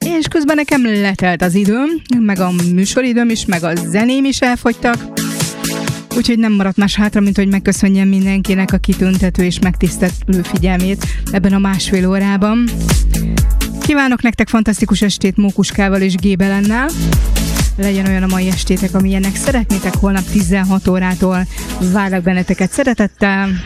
És közben nekem letelt az időm, meg a műsoridőm is, meg a zeném is elfogytak. Úgyhogy nem maradt más hátra, mint hogy megköszönjem mindenkinek a kitüntető és megtisztelő figyelmét ebben a másfél órában. Kívánok nektek fantasztikus estét Mókuskával és Gébelennel. Legyen olyan a mai estétek, amilyennek szeretnétek. Holnap 16 órától várlak benneteket szeretettel.